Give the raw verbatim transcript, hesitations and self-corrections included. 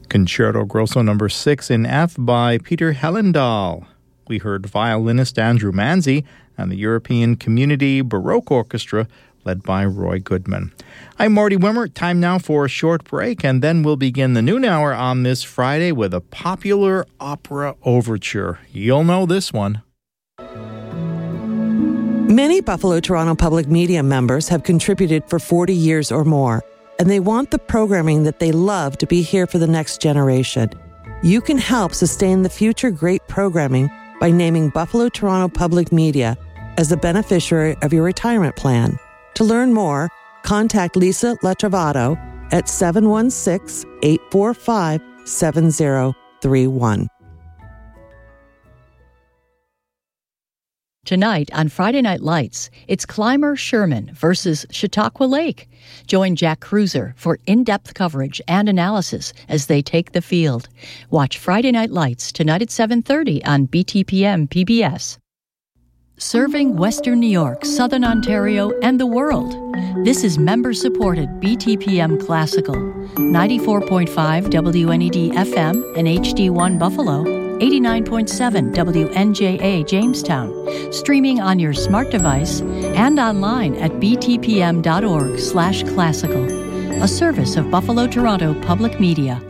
Concerto Grosso number six in F by Peter Hellendahl. We heard violinist Andrew Manzi and the European Community Baroque Orchestra led by Roy Goodman. I'm Marty Wimmer. Time now for a short break, and then we'll begin the noon hour on this Friday with a popular opera overture. You'll know this one. Many Buffalo Toronto Public Media members have contributed for forty years or more, and they want the programming that they love to be here for the next generation. You can help sustain the future great programming by naming Buffalo Toronto Public Media as the beneficiary of your retirement plan. To learn more, contact Lisa Latrovato at seven one six, eight four five, seven zero three one. Tonight on Friday Night Lights, it's Clymer Sherman versus Chautauqua Lake. Join Jack Cruiser for in-depth coverage and analysis as they take the field. Watch Friday Night Lights tonight at seven thirty on B T P M P B S. Serving Western New York, Southern Ontario, and the world. This is member-supported B T P M Classical. ninety-four point five W N E D F M and H D one Buffalo. eighty-nine point seven W N J A Jamestown. Streaming on your smart device and online at btpm.org slash classical. A service of Buffalo Toronto Public Media.